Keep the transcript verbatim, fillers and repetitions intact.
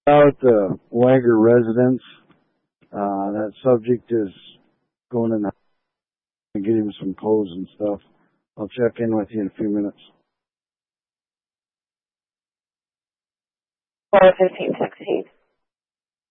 Out at the Wagger residence. Uh, that subject is going in the and get him some clothes and stuff. I'll check in with you in a few minutes. four fifteen sixteen.